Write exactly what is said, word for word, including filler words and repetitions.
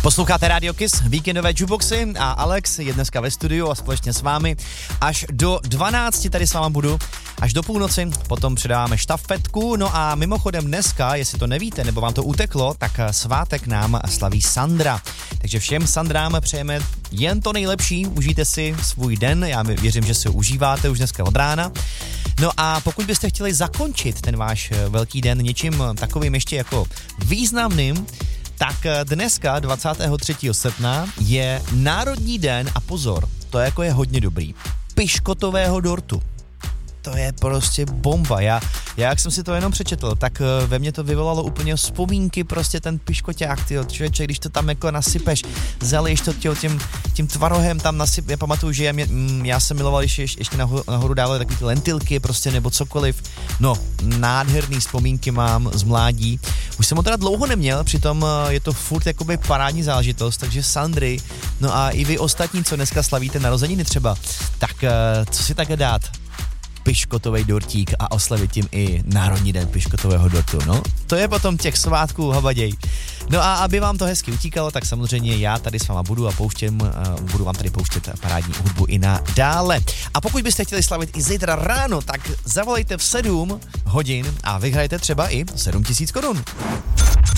Posloucháte Radio Kiss, víkendové jukeboxy a Alex je dneska ve studiu a společně s vámi až do dvanácti tady s váma budu, až do půlnoci, potom předáváme štafetku, no a mimochodem dneska, jestli to nevíte, nebo vám to uteklo, tak svátek nám slaví Sandra, takže všem Sandrám přejeme jen to nejlepší, užijte si svůj den, já věřím, že si ho užíváte už dneska od rána. No a pokud byste chtěli zakončit ten váš velký den něčím takovým ještě jako významným, tak dneska dvacátého třetího srpna je Národní den a pozor, to jako je hodně dobrý, piškotového dortu. To je prostě bomba. Já, já jak jsem si to jenom přečetl, tak ve mně to vyvolalo úplně vzpomínky, prostě ten piškoťák, tyjo, člověče, když to tam jako nasypeš, zaliješ to tyjo, tím, tím tvarohem tam nasyp, já pamatuju, že já, mě, já jsem miloval, když ještě, ještě nahoru, nahoru dávali takový ty lentilky, prostě nebo cokoliv. No, nádherný vzpomínky mám z mládí. Už jsem ho teda dlouho neměl, přitom je to furt jakoby parádní záležitost, takže Sandry, no a i vy ostatní, co dneska slavíte narozeniny třeba, tak co si také dát? Piškotovej dortík a oslavit tím i Národní den piškotového dortu, no. To je potom těch svátků havaděj. No a aby vám to hezky utíkalo, tak samozřejmě já tady s váma budu a pouštím, uh, budu vám tady pouštět parádní hudbu i na dále. A pokud byste chtěli slavit i zítra ráno, tak zavolejte v sedm hodin a vyhrajete třeba i sedm tisíc korun.